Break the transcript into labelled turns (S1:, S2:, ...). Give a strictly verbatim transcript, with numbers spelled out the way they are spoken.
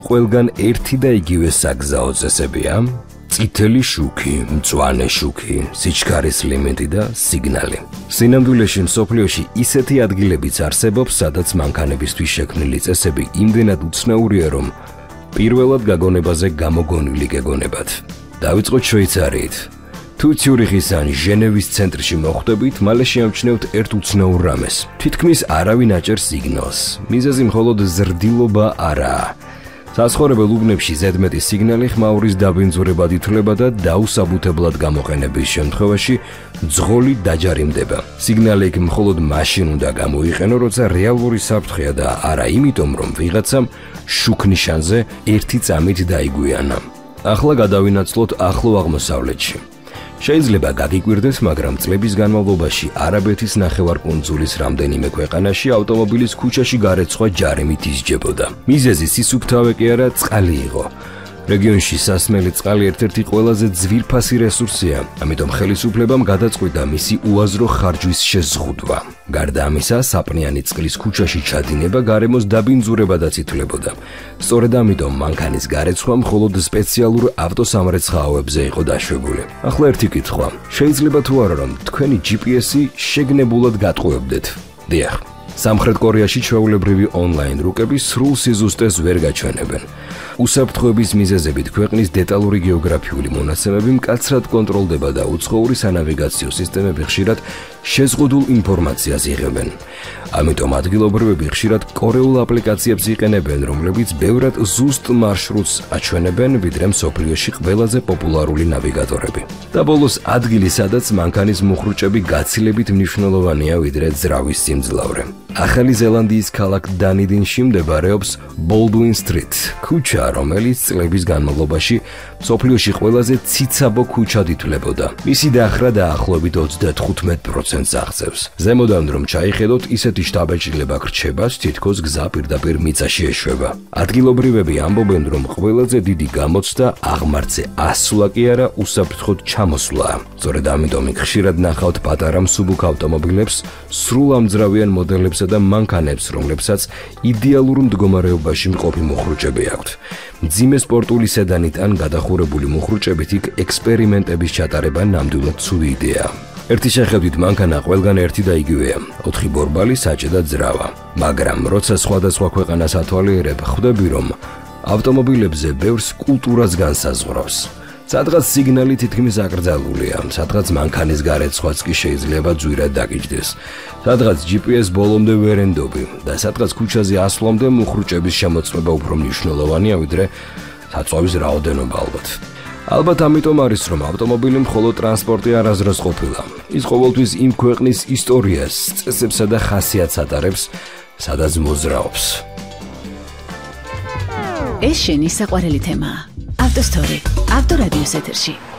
S1: ყველგან ერთი და იგივე საგზაო წესებია: წითელი შუქი, მწვანე შუქი, სიჩქარის ლიმიტი და სიგნალი. სინამდვილეში მსოფლიოში ისეთი ადგილებიც არსებობს, სადაც მანქანებისთვის შექმნილი წესები იმდენად უცნაურია, რომ პირველად გაგონებაზე გამოგონილი გეგონებათ. დავიწყოთ შვეიცარიით. თუ ციურიხის ან ჟენევის ცენტრში მოხვდებით, მალე შეამჩნევთ ერთ უცნაურ რამეს. თითქმის არავინ აჭერს სიგნალს. მიზეზი მხოლოდ ზრდილობა არაა. საცხოვრებელ უბნებში ზედმეტი სიგნალი ხმაურის დაბინძურებად ითვლება და დაუსაბუთებლად გამოყენების შემთხვევაში ძღოლი დაჯარიმდება. სიგნალი იქ მხოლოდ მაშინ უნდა გამოიყენო, როცა რეალური საფრთხეა და არა იმიტომ, რომ ვიღაცამ შუქ ნიშანზე ერთი წამით დაიგვიანა. ახლა გადავინაცვლოთ ახლო აღმოსავლეთში. შეიძლება გაგიკვირდეს, მაგრამ წლების განმავლობაში არაბეთის ნახევარკუნძულის რამდენიმე ქვეყანაში ავტომობილის ქუჩაში გარეცხვა ჯარიმით ისჯებოდა. მიზეზი სისუფთავე კი არა, წყალი იყო. რეგიონში სასმელი წყალი ერთ-ერთი ყველაზე ძვირფასი რესურსია, ამიტომ ხელისუფლებამ გადაწყვიტა მისი უაზრო ხარჯვის შეზღუდვა. გარდა ამისა, საპნიანი წყლის ქუჩაში ჩადინება გარემოს დაბინძურებადაც ითვლებოდა. სწორედ ამიტომ მანქანის გარეცხვა მხოლოდ სპეციალურ ავტოსამრეცხაოებზე იყო დაშვებული. ახლა ერთი კითხვა: შეიძლება თუ არა რომ თქვენი ჯი პი ესი შეგნებულად გატყუებდეთ? დიახ. სამხრეთ კორეაში ჩვეულებრივი ონლაინ რუკები სრულ სიზუსტეს ვერ გაჩვენებენ. უსაფრთხოების მიზეზებით ქვეყნის დეტალური გეოგრაფიული მონაცემები მკაცრად კონტროლდება და უცხოური სანავიგაციო სისტემები ხშირად შეზღუდულ ინფორმაციას იღებენ. ამიტომ ადგილობრივები ხშირად კორეულ აპლიკაციებს იყენებენ, რომლებიც ბევრად ზუსტ მარშრუტს აჩვენებენ, ვიდრე მსოფლიოში ყველაზე პოპულარული ნავიგატორები. და ბოლოს ადგილი, სადაც მანქანის მუხრუჭები გაცილებით მნიშვნელოვანია, ვიდრე ძრავის სიმძლავრე. ახალი ზელანდიის ქალაქ დანიდინში მდებარეობს ბოლდუინ სტრით, ქუჩა, რომელიც წლების განმავლობაში მსოფლიოში ყველაზე ციცაბო ქუჩად ითვლებოდა. მისი დახრა დაახლოებით ოცდათხუთმეტ პროცენტს აღწევს. ზემოდან რომ ჩაიხედოთ, ისეთი შთაბეჭდილება გრჩება, თითქოს გზა პირდაპირ მიწაში ეშვება. ადგილობრივები ამბობენ, რომ ყველაზე დიდი გამოცდა აღმართზე ასვლა კი არა, უსაფრთხოდ ჩამოსვლაა. სწორედ ამიტომ იქ ხშირად ნახავთ პატარა მსუბუქ ავტომობილებს, სრულ ამძრავიან მოდელებსა და მანქანებს, რომლებსაც იდეალურ მდგომარეობაში მყოფი მუხრუჭები აქვთ. მძიმე სპორტული სედანით ან გადახურებული მუხრუჭებით იქ ექსპერიმენტების ჩატარება ნამდვილად ცუდი იდეაა. ერთი შეხედვით მანქანა ყველგან ერთი და იგივეა, ოთხი ბორბალი, საჭე და ძრავა. მაგრამ როცა სხვადასხვა ქვეყანას ათვალიერებ, ხვდები, რომ ავტომობილებზე ბევრს კულტურას განსაზღვრავს. სადღაც სიგნალი თითქმის აკრძალულია, სადღაც მანქანის გარეცხვაც კი შეიძლება ძვირად დაგიჯდეს. სადღაც ჯი პი ეს ბოლომდე ვერ ენდობი და სადღაც ქუჩაზე ასვლამდე მუხრუჭების შემოწმება უფრო მნიშვნელოვანია, ვიდრე საწვავის რაოდენობა ალბათ. ალბათ ამიტომ არის, რომ ავტომობილი მხოლოდ ტრანსპორტი არასდროს ყოფილა. ის ყოველთვის იმ ქვეყნის ისტორიას, წესებსა და ხასიათს ატარებს, სადაც მოძრაობს.
S2: ეს შენი საყვარელი თემაა. ავტოსტორი, ავტორადიოს ეთერში.